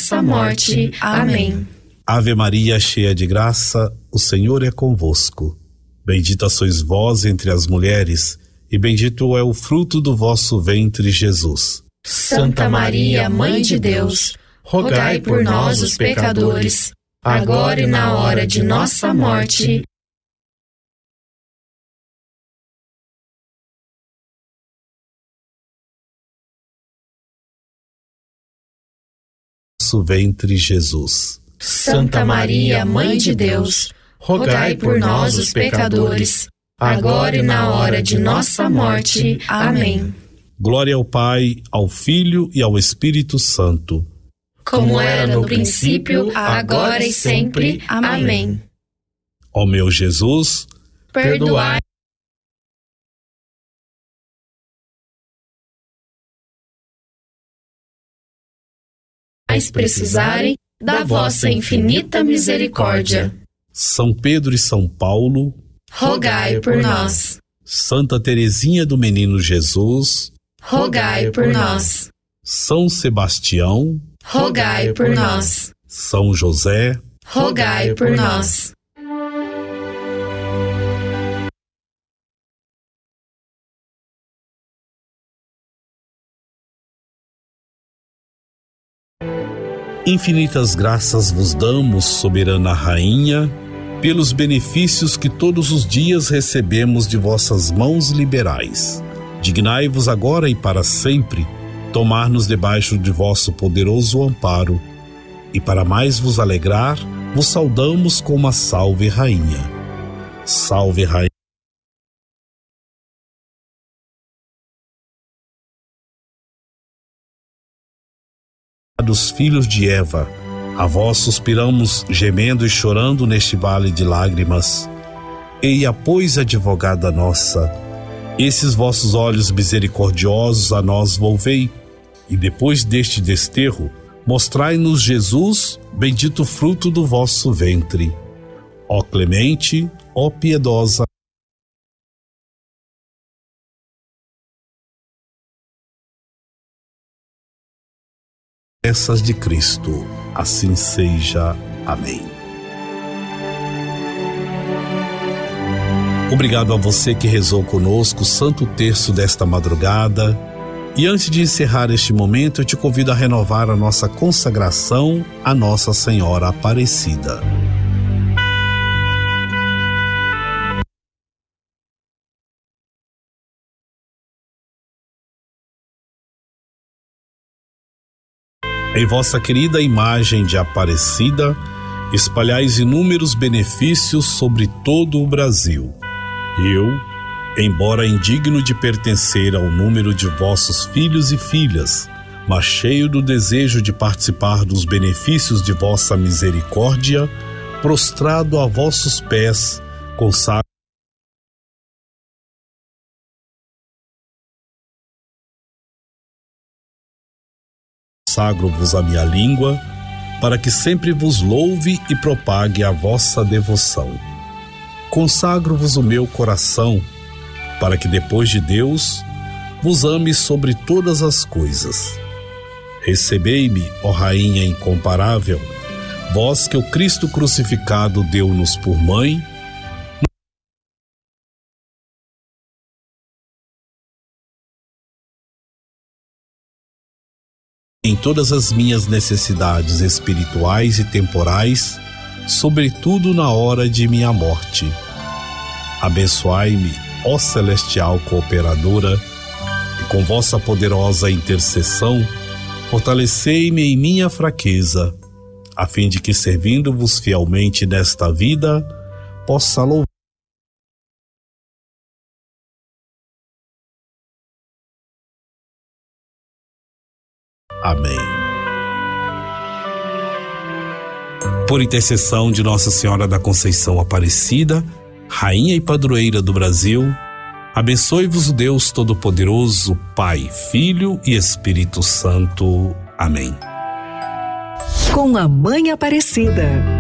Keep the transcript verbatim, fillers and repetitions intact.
nossa morte. Amém. Ave Maria, cheia de graça, o Senhor é convosco. Bendita sois vós entre as mulheres, e bendito é o fruto do vosso ventre, Jesus. Santa Maria, Mãe de Deus, rogai por nós, os pecadores, agora e na hora de nossa morte. Nosso ventre, Jesus. Santa Maria, Mãe de Deus, rogai por nós, os pecadores, agora e na hora de nossa morte. Amém. Glória ao Pai, ao Filho e ao Espírito Santo. Como era no princípio, agora e sempre. Amém. Ó meu Jesus, perdoai mais precisarem da vossa infinita misericórdia. São Pedro e São Paulo, rogai por nós. Santa Teresinha do Menino Jesus, rogai por nós. São Sebastião, rogai por nós. São José, rogai por nós. Infinitas graças vos damos, soberana Rainha, pelos benefícios que todos os dias recebemos de vossas mãos liberais. Dignai-vos agora e para sempre tomar-nos debaixo de vosso poderoso amparo, e para mais vos alegrar, vos saudamos com uma salve, Rainha. Salve, Rainha. Dos filhos de Eva, a vós suspiramos, gemendo e chorando neste vale de lágrimas. Eia, pois, advogada nossa, esses vossos olhos misericordiosos a nós volvei, e depois deste desterro, mostrai-nos Jesus, bendito fruto do vosso ventre. Ó clemente, ó piedosa, essas de Cristo, assim seja. Amém. Obrigado a você que rezou conosco o Santo Terço desta madrugada. E antes de encerrar este momento, eu te convido a renovar a nossa consagração à Nossa Senhora Aparecida. Em vossa querida imagem de Aparecida, espalhais inúmeros benefícios sobre todo o Brasil. Eu, embora indigno de pertencer ao número de vossos filhos e filhas, mas cheio do desejo de participar dos benefícios de vossa misericórdia, prostrado a vossos pés, consagro Consagro-vos a minha língua, para que sempre vos louve e propague a vossa devoção. Consagro-vos o meu coração, para que depois de Deus, vos ame sobre todas as coisas. Recebei-me, ó Rainha incomparável, vós que o Cristo crucificado deu-nos por mãe, em todas as minhas necessidades espirituais e temporais, sobretudo na hora de minha morte. Abençoai-me, ó celestial cooperadora, e com vossa poderosa intercessão, fortalecei-me em minha fraqueza, a fim de que, servindo-vos fielmente nesta vida, possa louvar. Amém. Por intercessão de Nossa Senhora da Conceição Aparecida, Rainha e Padroeira do Brasil, abençoe-vos o Deus Todo-Poderoso, Pai, Filho e Espírito Santo. Amém. Com a Mãe Aparecida.